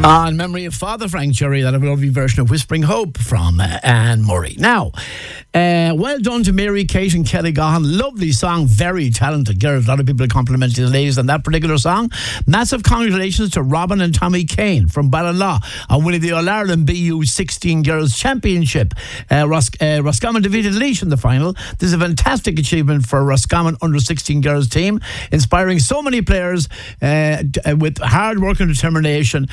In memory of Father Frank Cherry, that a lovely version of Whispering Hope from Anne Murray. Now, well done to Mary, Kate and Kelly Gahan. Lovely song, very talented girls. A lot of people complimenting the ladies on that particular song. Massive congratulations to Robin and Tommy Kane from Ballinlaw on winning the All-Ireland BU 16 Girls Championship. Roscommon defeated Laois in the final. This is a fantastic achievement for Roscommon under-16 girls team, inspiring so many players with hard work and determination.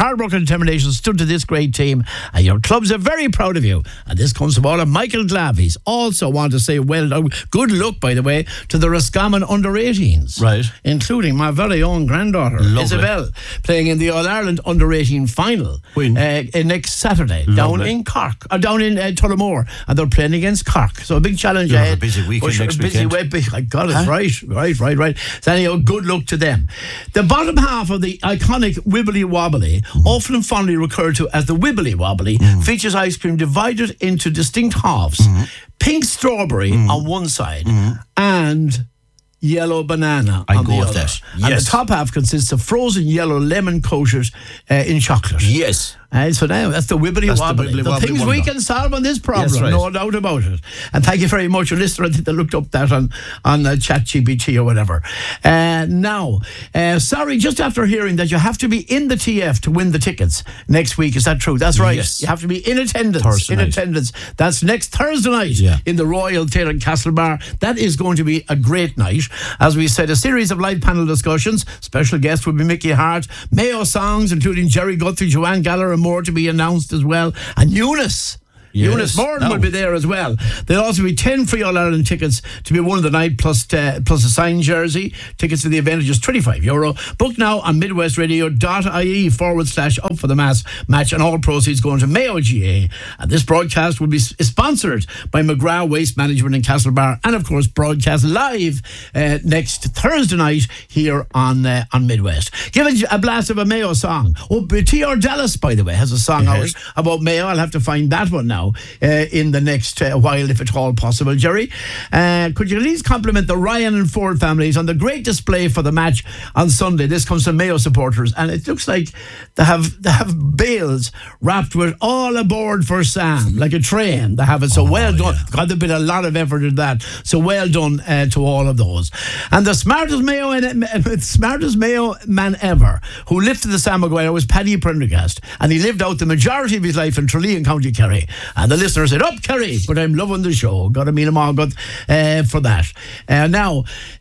Stood to this great team, and your clubs are very proud of you. And this comes from all of Michael Glavies. Also want to say good luck, by the way, to the Roscommon under-18s, right, including my very own granddaughter Isabel, playing in the All-Ireland under-18 final next Saturday. Down in Cork, or down in Tullamore, and they're playing against Cork. So a big challenge ahead. A busy weekend next weekend. I got it right. So anyhow, good luck to them. The bottom half of the iconic Wibbly Wobbly, often and fondly referred to as the Wibbly Wobbly, features ice cream divided into distinct halves. Pink strawberry on one side and yellow banana on the other. That. Yes. And the top half consists of frozen yellow lemon coated in chocolate. Yes. So now that's the Wibbly Wobbly. The things we can solve on this problem, right. No doubt about it. And thank you very much, a listener. I think they looked up that on ChatGPT or whatever. Now, sorry, just after hearing that you have to be in the TF to win the tickets next week. Is that true? That's right. Yes. You have to be in attendance. That's next Thursday night in the Royal Theatre in Castlebar. That is going to be a great night. As we said, a series of live panel discussions. Special guests will be Mickey Hart, Mayo songs, including Jerry Guthrie, Joanne Gallagher, and more to be announced as well. And Eunice Morton will be there as well. There'll also be 10 free All-Ireland tickets to be won of the night, plus a signed jersey. Tickets to the event are just €25. Book now on midwestradio.ie/up for the match, and all proceeds going to Mayo GA. And this broadcast will be sponsored by McGrath Waste Management in Castlebar, and of course broadcast live next Thursday night here on Midwest. Give it a blast of a Mayo song. T.R. Dallas, by the way, has a song out about Mayo. I'll have to find that one now in the next while, if at all possible. Jerry, could you at least compliment the Ryan and Ford families on the great display for the match on Sunday? This comes from Mayo supporters, and it looks like they have bales wrapped with all aboard for Sam, like a train. They have it. So well done. God, there's been a lot of effort in that. So well done to all of those. And the smartest Mayo man ever who lifted the Sam Maguire was Paddy Prendergast, and he lived out the majority of his life in Tralee in County Kerry. And the listener said, "Up, Kerry!" But I'm loving the show. Got to mean them all good for that. Now,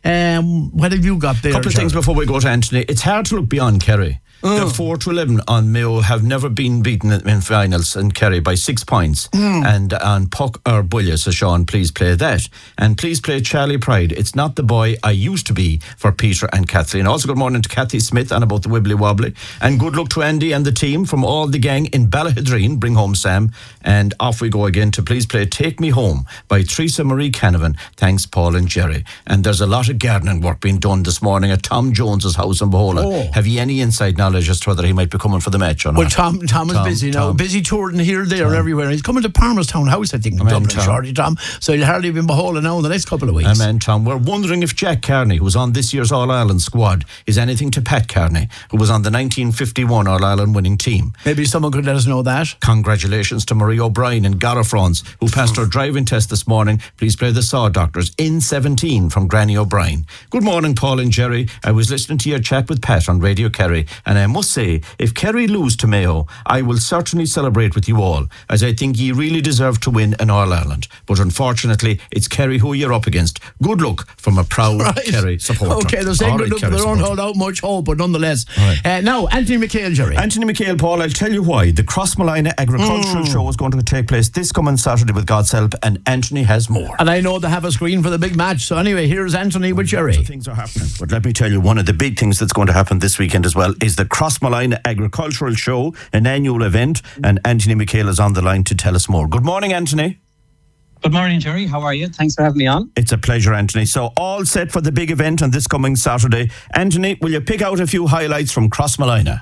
what have you got there? A couple of things before we go to Anthony. It's hard to look beyond Kerry. The 4-11 on Mayo have never been beaten in finals in Kerry by 6 points. And on Puck or Bullia, so Sean, please play that. And please play Charlie Pride. It's not the boy I used to be, for Peter and Kathleen. Also, good morning to Kathy Smith and about the Wibbly Wobbly. And good luck to Andy and the team from all the gang in Ballahidreen. Bring home Sam. And off we go again to please play Take Me Home by Teresa Marie Canavan. Thanks, Paul and Jerry. And there's a lot of gardening work being done this morning at Tom Jones's house in Bohola. Have you any inside knowledge as to whether he might be coming for the match or not? Well, Tom is busy now. Busy touring here, there, and everywhere. He's coming to Palmerstown House, I think, in Dublin, shortly, Tom. So he'll hardly be in Bohola now in the next couple of weeks. Amen, Tom. We're wondering if Jack Carney, who's on this year's All-Ireland squad, is anything to Pat Carney, who was on the 1951 All-Ireland winning team. Maybe someone could let us know that. Congratulations to Marie O'Brien in Garafrance, who passed her driving test this morning. Please play the Saw Doctors in 17 from Granny O'Brien. Good morning, Paul and Jerry. I was listening to your chat with Pat on Radio Kerry, and I must say, if Kerry lose to Mayo, I will certainly celebrate with you all, as I think ye really deserve to win in All-Ireland. But unfortunately, it's Kerry who you're up against. Good luck from a proud Kerry supporter. Okay, they're saying good luck, but they don't hold out much hope, but nonetheless. Now, Anthony McHale, Jerry. Anthony McHale, Paul, I'll tell you why. The Crossmolina Agricultural Show is going to take place this coming Saturday with God's help, and Anthony has more. And I know they have a screen for the big match. So anyway, here's Anthony with Jerry. Things are happening. But let me tell you, one of the big things that's going to happen this weekend as well is the Crossmolina Agricultural Show, an annual event, and Anthony McHale is on the line to tell us more. Good morning, Anthony. Good morning, Jerry. How are you? Thanks for having me on. It's a pleasure, Anthony. So all set for the big event on this coming Saturday. Anthony, will you pick out a few highlights from Crossmolina?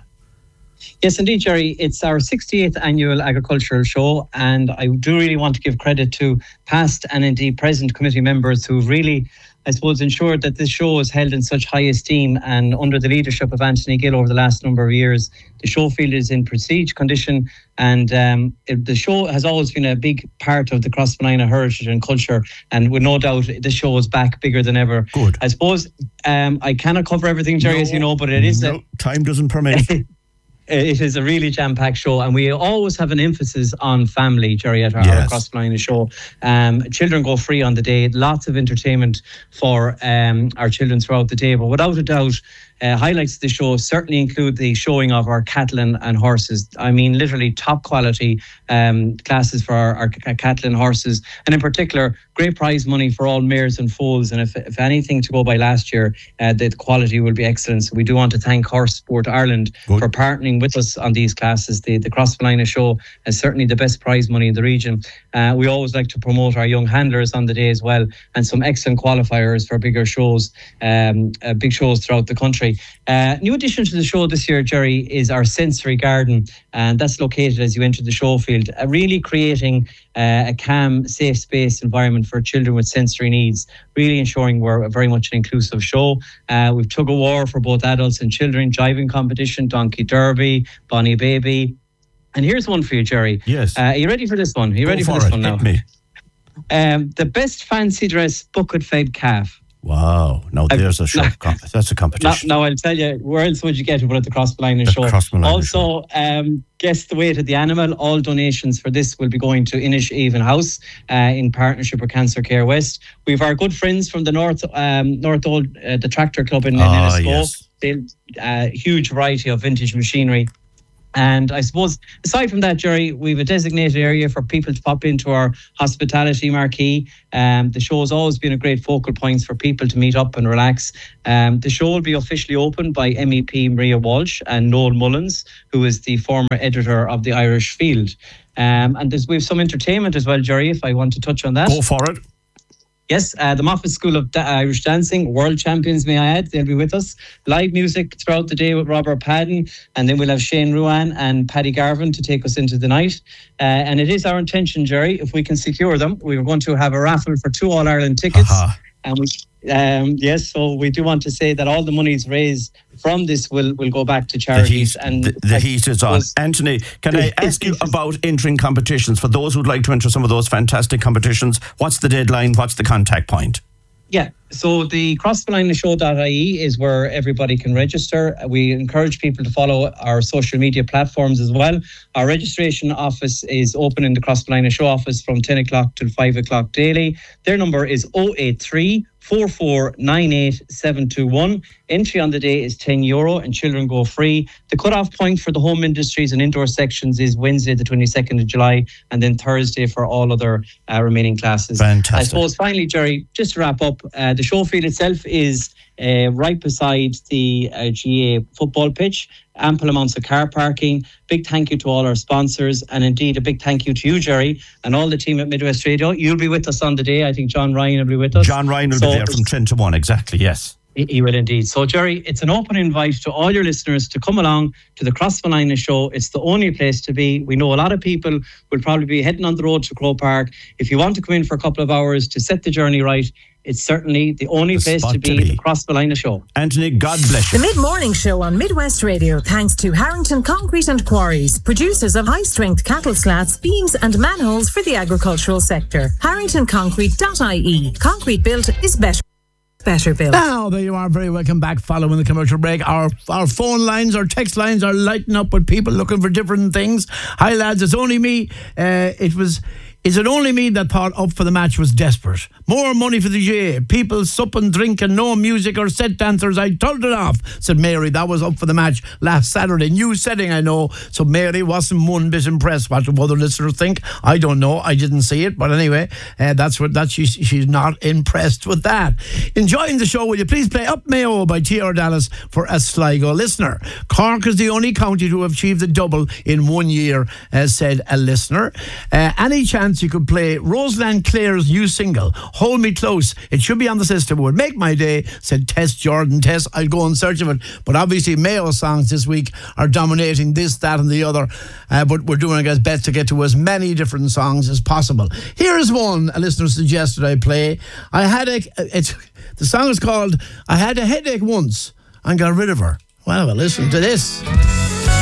Yes, indeed, Jerry. It's our 68th annual agricultural show, and I do really want to give credit to past and indeed present committee members who've really I suppose, ensured that this show is held in such high esteem, and under the leadership of Anthony Gill over the last number of years, the show field is in prestige condition, and the show has always been a big part of the Crossmolina heritage and culture, and with no doubt the show is back bigger than ever. Good. I suppose I cannot cover everything, Jerry, as you know, but it is time doesn't permit. It is a really jam-packed show, and we always have an emphasis on family, Jerry, at our Crossmolina show. Children go free on the day. Lots of entertainment for our children throughout the day, but without a doubt, highlights of the show certainly include the showing of our cattle and horses. I mean, literally top quality classes for our cattle and horses, and in particular, great prize money for all mares and foals. And if anything to go by last year, the quality will be excellent. So we do want to thank Horse Sport Ireland for partnering with us on these classes. The Crossmolina show is certainly the best prize money in the region. We always like to promote our young handlers on the day as well, and some excellent qualifiers for bigger shows, big shows throughout the country. New addition to the show this year, Jerry, is our sensory garden, and that's located as you enter the show field, really creating a calm, safe space environment for children with sensory needs, really ensuring we're very much an inclusive show. We've tug of war for both adults and children, jiving competition, donkey derby, Bonnie Baby. And here's one for you, Jerry. Yes. Are you ready for this one? Are you ready for this one now? Hit me. The best fancy dress bucket fed calf. Wow. Now there's a show. That's a competition. Now I'll tell you, where else would you get it but at the Crossmolina show? Also, guess the weight of the animal. All donations for this will be going to Inishaven House in partnership with Cancer Care West. We've our good friends from the North Old, the Tractor Club in Ennisco. Yes. They huge variety of vintage machinery. And I suppose, aside from that, Jerry, we have a designated area for people to pop into our hospitality marquee. The show has always been a great focal point for people to meet up and relax. The show will be officially opened by MEP Maria Walsh and Noel Mullins, who is the former editor of the Irish Field. And we have some entertainment as well, Jerry, if I want to touch on that. Go for it. Yes, the Moffitt School of Irish Dancing, world champions, may I add, they'll be with us. Live music throughout the day with Robert Padden, and then we'll have Shane Ruan and Paddy Garvin to take us into the night. And it is our intention, Jerry, if we can secure them, we are going to have a raffle for 2 All-Ireland tickets. And we, so we do want to say that all the monies raised from this will go back to charities. The heat is on. Anthony, can I ask you about entering competitions? For those who'd like to enter some of those fantastic competitions, what's the deadline? What's the contact point? Yeah, so the crossmolineshow.ie is where everybody can register. We encourage people to follow our social media platforms as well. Our registration office is open in the Crossmolina Show office from 10 o'clock till 5 o'clock daily. Their number is 083 4498 721. Entry on the day is €10 and children go free. The cut-off point for the home industries and indoor sections is Wednesday the 22nd of July, and then Thursday for all other remaining classes. Fantastic. I suppose finally, Jerry, just to wrap up, the show field itself is right beside the GA football pitch. Ample amounts of car parking. Big thank you to all our sponsors, and indeed a big thank you to you, Jerry, and all the team at Midwest Radio. You'll be with us on the day. I think John Ryan will be with us. John Ryan will be there from 10 to 1, exactly, yes. He will indeed. So, Jerry, it's an open invite to all your listeners to come along to the Crossmolina Show. It's the only place to be. We know a lot of people will probably be heading on the road to Croke Park. If you want to come in for a couple of hours to set the journey right, it's certainly the only place to be, the Crossmolina Show. Anthony, God bless you. The Mid-Morning Show on Midwest Radio, thanks to Harrington Concrete and Quarries, producers of high-strength cattle slats, beams and manholes for the agricultural sector. HarringtonConcrete.ie. Concrete built is better built. Now, there you are. Very welcome back following the commercial break. Our phone lines, our text lines are lighting up with people looking for different things. Hi, lads. It's only me. Is it only me that thought Up for the Match was desperate? More money for the GA. People supping, drinking, no music or set dancers. I told it off, said Mary. That was Up for the Match last Saturday. New setting, I know. So Mary wasn't one bit impressed. What do other listeners think? I don't know. I didn't see it. But anyway, she's not impressed with that. Enjoying the show, will you please play Up Mayo by T.R. Dallas for a Sligo listener? Cork is the only county to have achieved the double in 1 year, said a listener. Any chance chance you could play Roseland Clare's new single, Hold Me Close. It should be on the system. It would make my day, said Tess Jordan. Tess, I'll go in search of it. But obviously Mayo songs this week are dominating this, that and the other. But we're doing our best to get to as many different songs as possible. Here's one a listener suggested I play. The song is called I Had a Headache Once and Got Rid of Her. Well, listen to this.